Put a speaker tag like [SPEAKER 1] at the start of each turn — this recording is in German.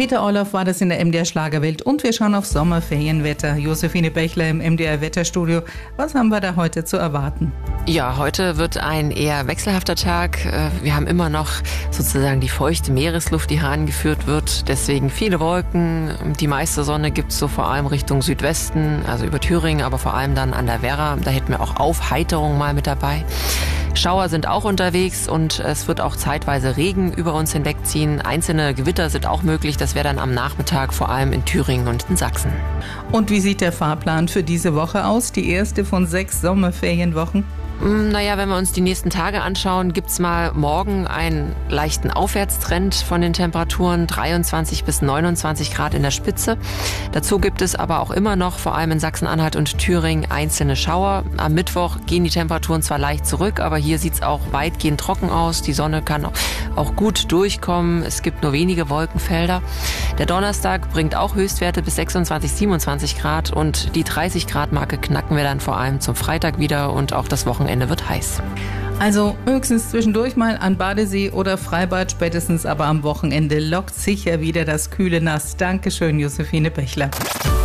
[SPEAKER 1] Peter Orloff war das in der MDR Schlagerwelt und wir schauen auf Sommerferienwetter. Josephine Bechler im MDR Wetterstudio. Was haben wir da heute zu erwarten?
[SPEAKER 2] Ja, heute wird ein eher wechselhafter Tag. Wir haben immer noch sozusagen die feuchte Meeresluft, die herangeführt wird. Deswegen viele Wolken. Die meiste Sonne gibt's so vor allem Richtung Südwesten, also über Thüringen, aber vor allem dann an der Werra. Da hätten wir auch Aufheiterung mal mit dabei. Schauer sind auch unterwegs und es wird auch zeitweise Regen über uns hinwegziehen. Einzelne Gewitter sind auch möglich. Das wäre dann am Nachmittag vor allem in Thüringen und in Sachsen.
[SPEAKER 1] Und wie sieht der Fahrplan für diese Woche aus? Die erste von 6 Sommerferienwochen?
[SPEAKER 2] Naja, wenn wir uns die nächsten Tage anschauen, gibt's mal morgen einen leichten Aufwärtstrend von den Temperaturen, 23 bis 29 Grad in der Spitze. Dazu gibt es aber auch immer noch, vor allem in Sachsen-Anhalt und Thüringen, einzelne Schauer. Am Mittwoch gehen die Temperaturen zwar leicht zurück, aber hier sieht's auch weitgehend trocken aus. Die Sonne kann auch gut durchkommen. Es gibt nur wenige Wolkenfelder. Der Donnerstag bringt auch Höchstwerte bis 26, 27 Grad und die 30 Grad Marke knacken wir dann vor allem zum Freitag wieder und auch das Wochenende wird heiß.
[SPEAKER 1] Also höchstens zwischendurch mal an Badesee oder Freibad, spätestens aber am Wochenende lockt sicher wieder das kühle Nass. Dankeschön, Josephine Bechler.